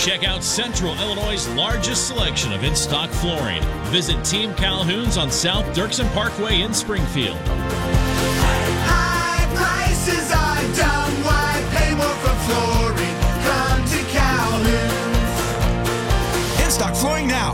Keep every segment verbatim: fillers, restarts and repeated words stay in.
Check out Central Illinois' largest selection of in-stock flooring. Visit Team Calhoun's on South Dirksen Parkway in Springfield. High prices are dumb. Why pay more for flooring? Come to Calhoun's. In-stock flooring now.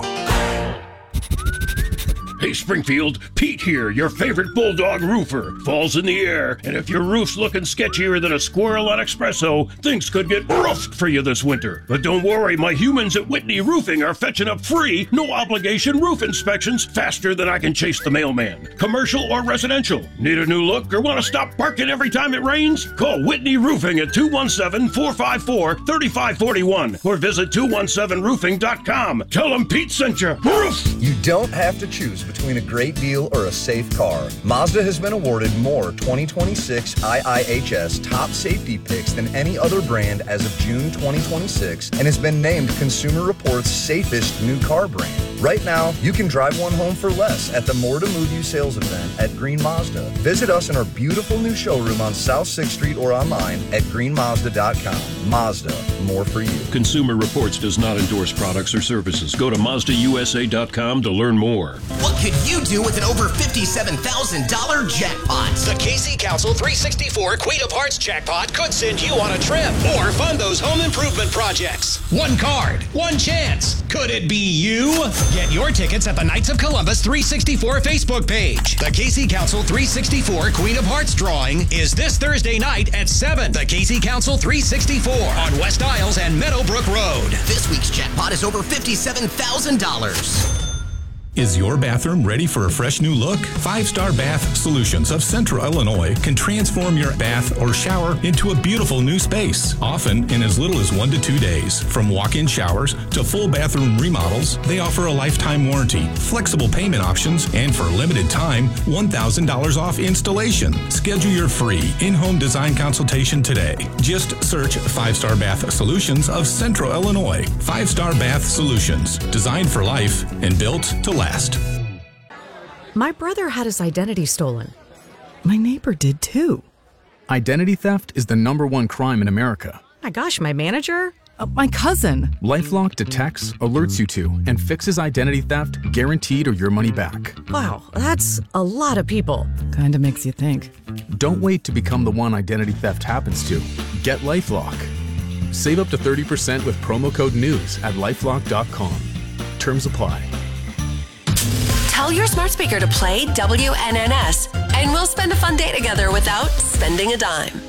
Hey Springfield, Pete here, your favorite Bulldog roofer. Fall's in the air, and if your roof's looking sketchier than a squirrel on espresso, things could get roughed for you this winter. But don't worry, my humans at Whitney Roofing are fetching up free, no-obligation roof inspections faster than I can chase the mailman. Commercial or residential. Need a new look or want to stop barking every time it rains? Call Whitney Roofing at two one seven, four five four, three five four one or visit two one seven roofing dot com. Tell them Pete sent you. Roof! You don't have to choose between a great deal or a safe car. Mazda has been awarded more twenty twenty-six I I H S top safety picks than any other brand as of June twenty twenty-six and has been named Consumer Reports' safest new car brand. Right now, you can drive one home for less at the More to Move You sales event at Green Mazda. Visit us in our beautiful new showroom on South sixth Street or online at green mazda dot com. Mazda, more for you. Consumer Reports does not endorse products or services. Go to Mazda U S A dot com to learn more. What could you do with an over fifty-seven thousand dollars jackpot? The Casey Council three sixty-four Queen of Hearts jackpot could send you on a trip or fund those home improvement projects. One card, one chance. Could it be you? Get your tickets at the Knights of Columbus three sixty-four Facebook page. The Casey Council three sixty-four Queen of Hearts drawing is this Thursday night at seven. The Casey Council three sixty-four on West Isles and Meadowbrook Road. This week's jackpot is over fifty-seven thousand dollars. Is your bathroom ready for a fresh new look? Five Star Bath Solutions of Central Illinois can transform your bath or shower into a beautiful new space, often in as little as one to two days. From walk-in showers to full bathroom remodels, they offer a lifetime warranty, flexible payment options, and for a limited time, one thousand dollars off installation. Schedule your free in-home design consultation today. Just search Five Star Bath Solutions of Central Illinois. Five Star Bath Solutions, designed for life and built to last. My brother had his identity stolen. My neighbor did too. Identity theft is the number one crime in America. My gosh, my manager? Uh, my cousin. LifeLock detects, alerts you to, and fixes identity theft guaranteed or your money back. Wow, that's a lot of people. Kinda makes you think. Don't wait to become the one identity theft happens to. Get LifeLock. Save up to thirty percent with promo code NEWS at lifelock dot com. Terms apply. Tell your smart speaker to play W N N S, and we'll spend a fun day together without spending a dime.